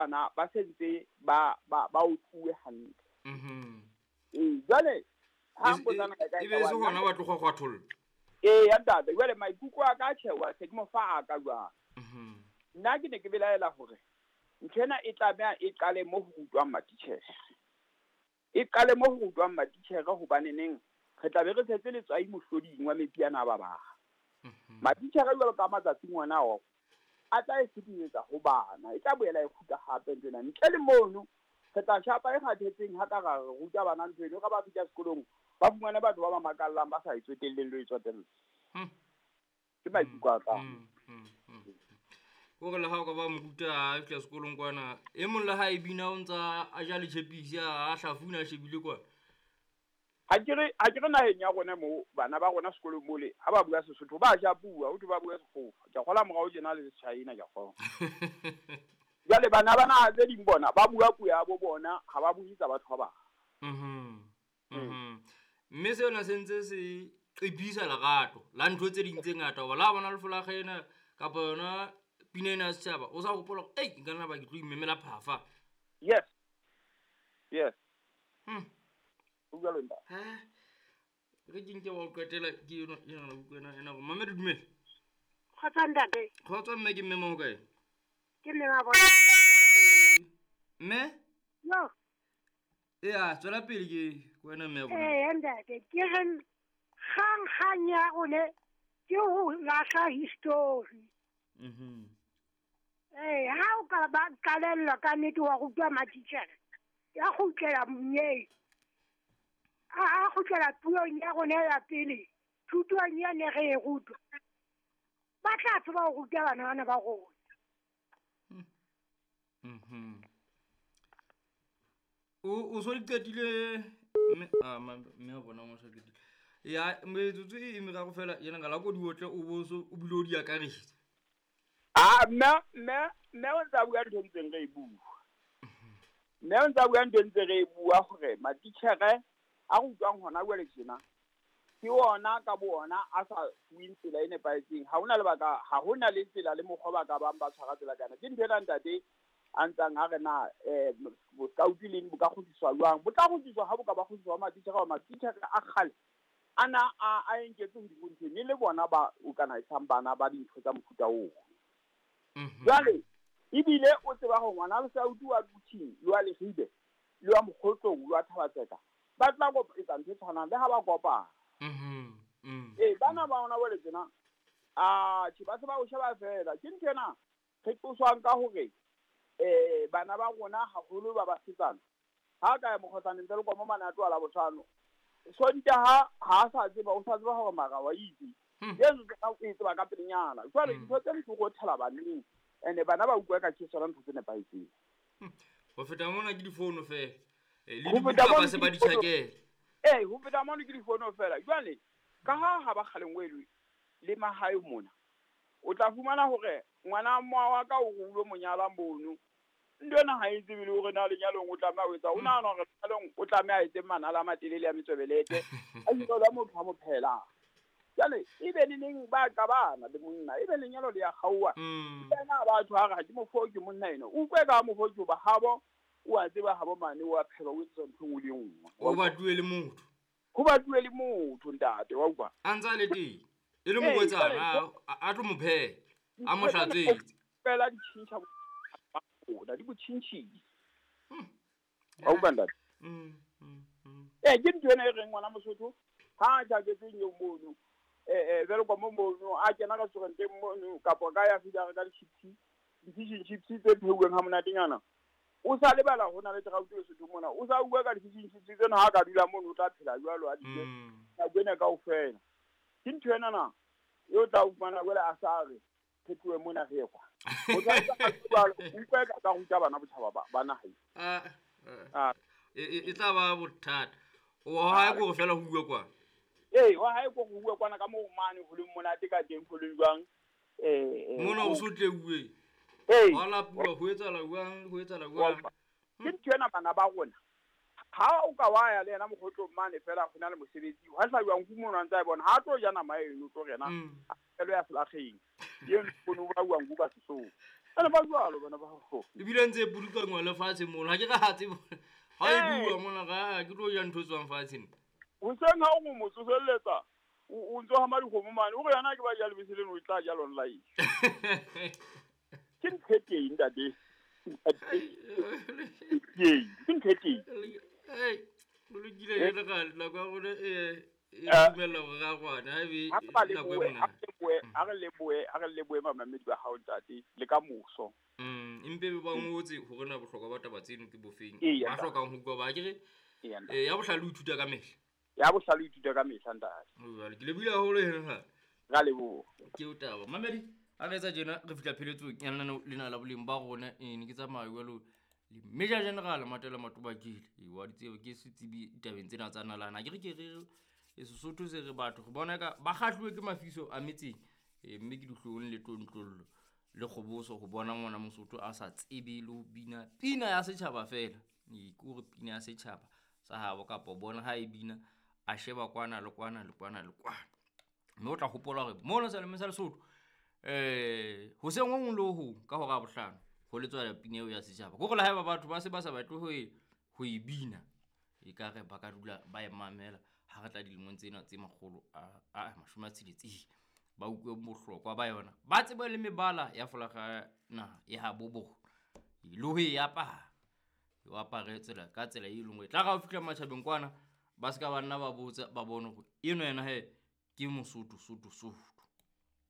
bana ba sentse ba utluwe hantle jwale ha mbotsana ka e be se gona ba tloga go atholla ya ntate jwale maikutlo a ka tšhewa se ke mo fa a ka jwang nna ke ne ke belaela gore nthwena e tlameha e qale mo go rutwang matitjhere e qale mo go rutwang matitjhere gobaneneng re tlabe re tshetse letswai mohloding wa metsi ana ba baga matitjhere jwalo ka matsatsi ngwana ao a tla e fetisetsa go bana e tla boela e khuta gape ntsena ntle le mono re tla shapa e kgathetseng ha ka ra re ruta bana ntho eno ka ba feta sekolong ba fumane batho ba ba makallang ba sa itswetelleng le itswetella ke maikutlo a ka o re le ga o ka ba moruta a fitla sekolong kwana e mong le ga e bina o ntsa a ja letšhepisi a hlafuna a shebile kwana ha ke re naheng ya rona mo bana ba rona sekolong mole ha ba bua Sesotho ba ja bua ho ba bua Sekgowa ke gola morao jena le China ke kgona jale bana bana tse ding bona ba bua puo ya bo bona ha ba buisa batho ba mme sena se ntse se qebisa lerato la ntho tse ding tse ngata ba la bona le folagena kapa yona pinena setšhaba o sa gopola nka nna ba ke tlo imemela phafa yes re ke nke wa o qetela ke ena bukwena ena go mamedi dumele kgotsa ntate kgotsa mme ke mmema ho kae ke mme wa bona mme yo ya tswela pele ke wena mme bona ntate ke re hang ya rone ke ho lahla history ha o ka ba qalella ka nnete wa rutwa matitjhere ya kgutlela monyeng a kgutlela puong ya rona ya pele thutong ya ne re e rutwa ba tla tseba ho ruta bana ba rona o so di qetile mme a bona mo sa qetile ya metsotso e meraro fela yena ngala ko di otle o boso o bile o di akaretsa mme o ntsa bua ntho ntseng re e bua mme o ntsa bua ntho ntse re e bua gore matitjhere a rutwang hona jwale tjena ke ona ka bona a sa buing tsela e nepahetseng ha hona le tsela le mokgwa ba ka bang ba tshwara tsela kana ke ntho ena ntate a ntsang a rena boskauti le bo ka kgutliswa jwang bo tla kgutliswa ha bo ka ba kgutliswa matitjhere a kgale ana a enketse ho dibontheng le bona ba organizang bana ba dintho tsa mofuta oo jwale ebile o tseba go ngwana le sauti wa duting le wa legide le wa mokgotlong le wa thabatseka ba tla go etsa ntho tshwanang le ha ba kopana bana ba ona wele tsena ba se ba o sheba fela ke ntena re tloswang ka hore bana ba rona haholo ba basetsana ha ka ya mokgotsaneng tse le kwa mo manato a la botlhano sontaha ha sa tseba o sa tseba hore mara wa itse yeso tsena o tseba ka pelenyana jwale ntho tse ntho go thela baneng ene bana ba utlwa ka tsela ntho tse nepaitseng go feta mona ke difono fela le dibuka ba se ba di tshakela ho feta mona ke difono fela jwale ka ha ba kgaleng welwe le mahae mona o tla fumana hore ngwana mmoa wa ka o rulo monyala mbono ndona ha itse bile hore na lenyalong o tlameha ho etsa o nahana hore lenyalong o tlameha a etse manala a matelele ya metswebelete a itse la motho a mo phela jale ebe le neng ba ka bana le monna ebe lenyalo le ya kgaua tsena batho ha ke mofoki monna eno o kwe ka mofoki ba habo o a tseba habo mane o a phela o etsa ntho ngwe le ngwe o ba tuwe le motho go ba tuwe le motho ntate wa utlwa a ntsa le teng e le mokwetsana a tlo mo phela a mo hlatsetse fela di tšhintšha bona di botšhintšhile wa utlwa ntate ke ntho ena e reng ngwana Mosotho ha a jaketseng yo mono vele kwa mo mono a kena ka tsorenteng mono kapa ka ya fidare ka di-fish and chips tse pheuweng ha monatenyana o sa lebala ho na le terauto e Sotho mona o sa bua ka di-fish and chips tsena ha ka dula mono o tla phela jwalo a dile ka buena kaofela ke ntho enana yo tla fumana jwale a sa re phethoe mona re ekwa o tla ka ruta bana botjhaba ba naheng e tla ba bothata o ha go fela ho bua kwa wa hae go bua kwana ka mo mane ho le monate ka teng go le jwang mona o sotle uwe wala pula ho etsa la jwang ke ntwena bana ba rona ha o ka wa ya le yena mogotlo mane fela go na le mosebetsi ha sa jwang go mona ntse a bona ha tlo jana maeno tlo rena elo ya selageng ye no bona ba buang go ba Sesotho ana ba jwalo bana ba ho ebile ntse pudukangwa lefatshe mono ga ke ga tse ga e bua mona ga ke tlo ja ntho tswang fatsheng o seng ha o mo tsoseletsa o ntso ha madi go mo mane o re yana ke ba ja le bese le no tla ja lona lai ke ntse ntate o lokile e le gale nako ya gone e dumela go ga gwana ga ebe nako e monate a re leboe mamamedi ba hao ntate le ka moso empe be ba ngotse go gona bohlokwa ba taba tseno ke bofeng Ee, ba hlokang go kwa ba ke re ya ya bohlale o ithuta ka mehla bohlalo ithuta ka mehla ntate jale ke lebile gagolo ena ga lebo ke o taba mamedi a re etsa jena re fitlha pheletsong ya lena la boleng ba gona ne ke tsamaya jalo le Major General Matela Matobakile wa ditsebo ke se tsibi tabeng tsena tsa nalana ke re Sesotho se re batho go bona ka ba gahlwe ke mafiso a metseng mme ke dihlong le tontlollo le kgoboso go bona ngwana Mosotho a sa tsebe le ho bina pina ya setjhaba fela ke gore pina ya setjhaba sa habo kapo bona ha e bina a sheba kwana le kwana le kwana le kwana mme o tla gopola gore mona sa le mesa Lesotho ho se ngwe le ho ka ho ga bohlano go letswa pina eo ya setjhaba go gola haeba batho ba se ba sa batle ho e bina e ka re ba ka dula ba e mamela ha re tla dilemong tsena tse magolo a mashumatsheletseng ba utlwe bohlokwa ba yona ba tsebe le mebala ya folaga na ya habobo le ho e apara o apare tsela ka tsela e lengwe tla ga o fihla matjhabeng kwana ba se ka banna ba botsa ba bone go eno yena he ke Mosotho Sotho